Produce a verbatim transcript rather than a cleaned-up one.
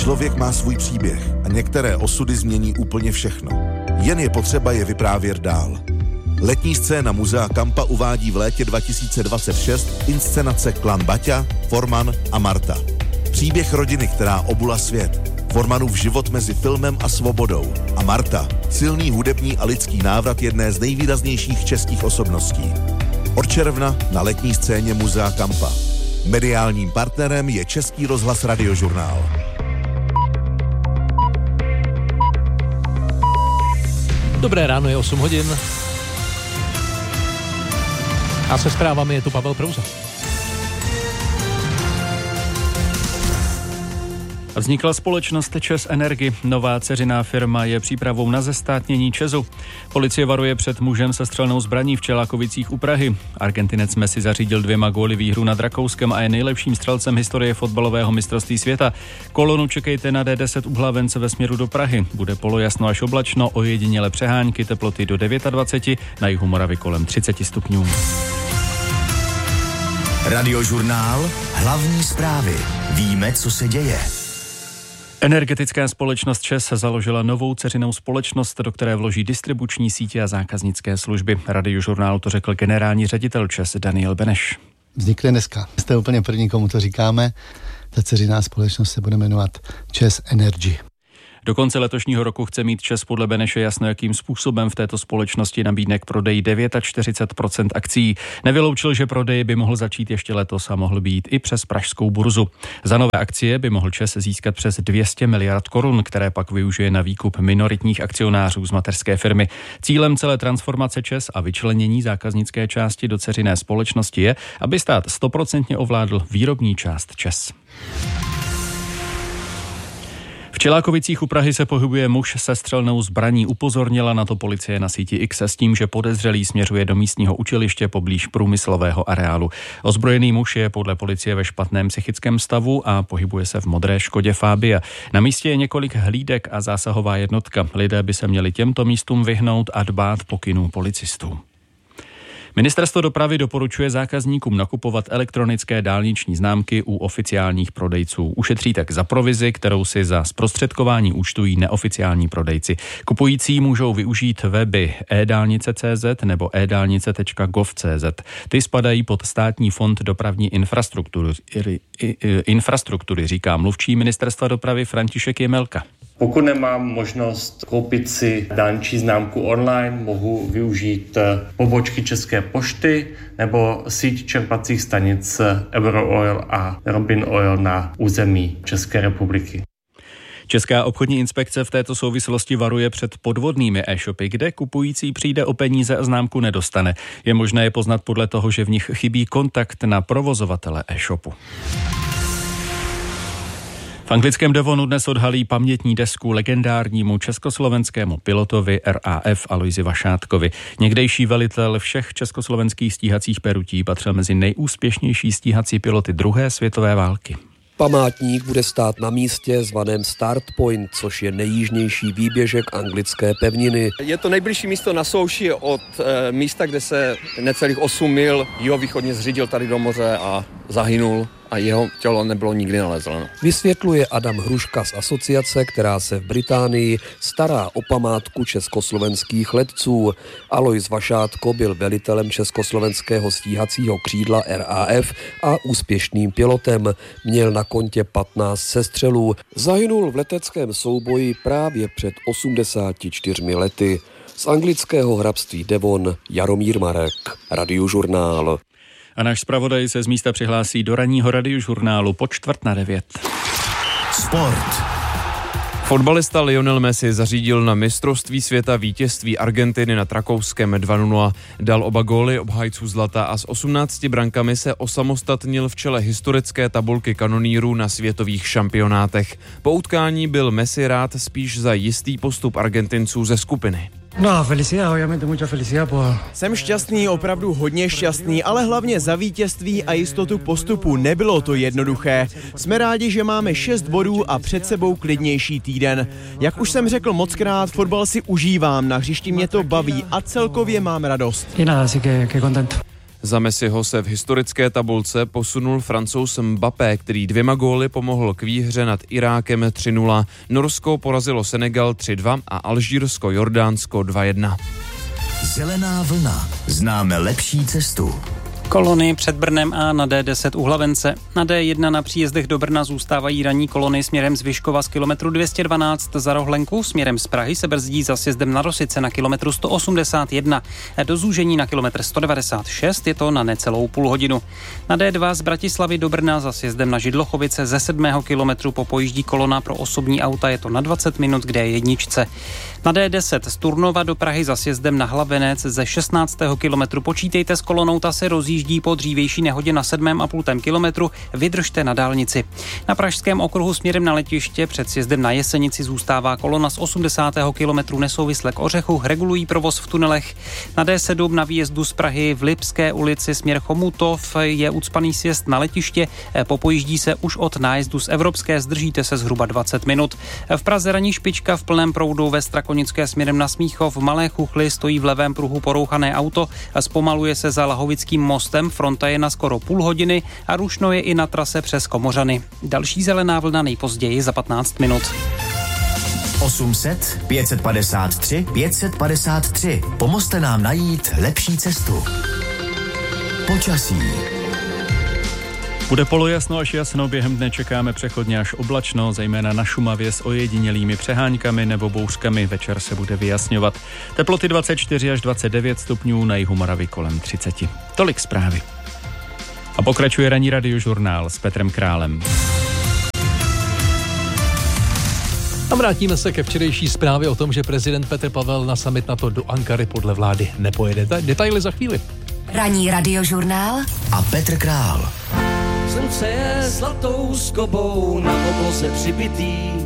Člověk má svůj příběh a některé osudy změní úplně všechno. Jen je potřeba je vyprávět dál. Letní scéna Muzea Kampa uvádí v létě dva tisíce dvacet šest inscenace Klan Baťa, Forman a Marta. Příběh rodiny, která obula svět. Formanův život mezi filmem a svobodou. A Marta, silný hudební a lidský návrat jedné z nejvýraznějších českých osobností. Od června na letní scéně Muzea Kampa. Mediálním partnerem je Český rozhlas Radiožurnál. Dobré ráno, je osm hodin. A se zprávami je tu Pavel Prouza. Vznikla společnost ČEZ Energy. Nová dceřiná firma je přípravou na zestátnění ČEZu. Policie varuje před mužem se střelnou zbraní v Čelákovicích u Prahy. Argentinec Messi zařídil dvěma góly výhru nad Rakouskem a je nejlepším střelcem historie fotbalového mistrovství světa. Kolonu čekejte na D deset u Hlavence ve směru do Prahy. Bude polojasno až oblačno, ojediněle přehánky, teploty do dvacet devět, na jihu Moravy kolem třicet stupňů. Radiožurnál, hlavní zprávy. Víme, co se děje. Energetická společnost ČEZ založila novou dceřinou společnost, do které vloží distribuční sítě a zákaznické služby. Radiožurnálu to řekl generální ředitel ČEZ Daniel Beneš. Vznikne dneska. Jste úplně první, komu to říkáme. Ta dceřiná společnost se bude jmenovat ČEZ Energy. Do konce letošního roku chce mít ČEZ podle Beneše jasno, jakým způsobem v této společnosti nabídne k prodeji čtyřicet devět procent akcií. Nevyloučil, že prodej by mohl začít ještě letos a mohl být i přes pražskou burzu. Za nové akcie by mohl ČEZ získat přes dvě stě miliard korun, které pak využije na výkup minoritních akcionářů z mateřské firmy. Cílem celé transformace ČEZ a vyčlenění zákaznické části do dceřiné společnosti je, aby stát stoprocentně ovládl výrobní část ČEZ. V Čelákovicích u Prahy se pohybuje muž se střelnou zbraní. Upozornila na to policie na síti X s tím, že podezřelý směřuje do místního učiliště poblíž průmyslového areálu. Ozbrojený muž je podle policie ve špatném psychickém stavu a pohybuje se v modré Škodě Fabia. Na místě je několik hlídek a zásahová jednotka. Lidé by se měli těmto místům vyhnout a dbát pokynů policistů. Ministerstvo dopravy doporučuje zákazníkům nakupovat elektronické dálniční známky u oficiálních prodejců. Ušetří tak za provizi, kterou si za zprostředkování účtují neoficiální prodejci. Kupující můžou využít weby e dálnice tečka cé zet nebo e dálnice tečka gov tečka cé zet. Ty spadají pod Státní fond dopravní infrastruktury, infrastruktury říká mluvčí Ministerstva dopravy František Jemelka. Pokud nemám možnost koupit si dálniční známku online, mohu využít pobočky České pošty nebo síť čerpacích stanic Eurooil a Robin Oil na území České republiky. Česká obchodní inspekce v této souvislosti varuje před podvodnými e-shopy, kde kupující přijde o peníze a známku nedostane. Je možné je poznat podle toho, že v nich chybí kontakt na provozovatele e-shopu. V anglickém Devonu dnes odhalí pamětní desku legendárnímu československému pilotovi R A F Aloisi Vašátkovi. Někdejší velitel všech československých stíhacích perutí patřil mezi nejúspěšnější stíhací piloty druhé světové války. Památník bude stát na místě zvaném Start Point, což je nejjižnější výběžek anglické pevniny. Je to nejbližší místo na souši od e, místa, kde se necelých osm mil jihovýchodně zřídil tady do moře a zahynul a jeho tělo nebylo nikdy nalezeno. Vysvětluje Adam Hruška z asociace, která se v Británii stará o památku československých letců. Alois Vašátko byl velitelem československého stíhacího křídla R A F a úspěšným pilotem. Měl na kontě patnáct sestřelů. Zahynul v leteckém souboji právě před osmdesáti čtyřmi lety. Z anglického hrabství Devon Jaromír Marek, Radiožurnál. A náš zpravodaj se z místa přihlásí do ranního Radiožurnálu po čtvrt na devět. Sport. Fotbalista Lionel Messi zařídil na mistrovství světa vítězství Argentiny nad Rakouskem dva nula. Dal oba góly obhájců zlata a s osmnácti brankami se osamostatnil v čele historické tabulky kanonýrů na světových šampionátech. Po utkání byl Messi rád spíš za jistý postup Argentinců ze skupiny. No, felicidad, obviamente mucha felicidad por... Jsem šťastný, opravdu hodně šťastný, ale hlavně za vítězství a jistotu postupu. Nebylo to jednoduché. Jsme rádi, že máme šest bodů a před sebou klidnější týden. Jak už jsem řekl mockrát, fotbal si užívám, na hřišti mě to baví a celkově mám radost. I nada, así que, que contento. Za Messiho se v historické tabulce posunul Francouz Mbappé, který dvěma góly pomohl k výhře nad Irákem tři nula. Norsko porazilo Senegal tři dva a Alžírsko Jordánsko dva jedna. Zelená vlna. Známe lepší cestu. Kolony před Brnem a na D deset u Hlavence. Na D jedna na příjezdech do Brna zůstávají ranní kolony směrem z Vyškova z kilometru dvě stě dvanáct za Rohlenku, směrem z Prahy se brzdí za sjezdem na Rosice na kilometru sto osmdesát jedna. Do Zúžení na kilometr sto devadesát šest je to na necelou půl hodinu. Na D dva z Bratislavy do Brna za sjezdem na Židlochovice ze sedmého kilometru popojíždí kolona pro osobní auta, je to na dvacet minut k D jedna. Na D deset z Turnova do Prahy za sjezdem na Hlavenec ze šestnáctého kilometru počítejte s kolonou, ta se rozjíždí po dřívější nehodě na sedmém a půl kilometru, vydržte na dálnici. Na pražském okruhu směrem na letiště před sjezdem na Jesenici zůstává kolona z osmdesátého kilometru nesouvisle k Ořechu, regulují provoz v tunelech. Na D sedm na výjezdu z Prahy v Lipské ulici směr Chomutov je ucpaný sjezd na letiště, popojíždí se už od nájezdu z Evropské, zdržíte se zhruba dvacet minut. V Praze ranní špička v plném proudu ve Strakonické směrem na Smíchov, v Malé Chuchli stojí v levém pruhu porouchané auto, zpomaluje se za Lahovickým mostem, fronta je na skoro půl hodiny a rušno je i na trase přes Komořany. Další zelená vlna nejpozději za patnáct minut. osm set pět set padesát tři pět set padesát tři. Pomozte nám najít lepší cestu. Počasí. Bude polojasno až jasno, během dne čekáme přechodně až oblačno, zejména na Šumavě s ojedinělými přeháňkami nebo bouřkami, večer se bude vyjasňovat. Teploty dvacet čtyři až dvacet devět stupňů, na jihu Moravy kolem třicet. Tolik zprávy. A pokračuje ranní radiožurnál s Petrem Králem. A vrátíme se ke včerejší zprávě o tom, že prezident Petr Pavel na summit NATO do Ankary podle vlády nepojede. Detaily za chvíli. Ranní radiožurnál a Petr Král. Slunce je zlatou skobou na obloze přibitý,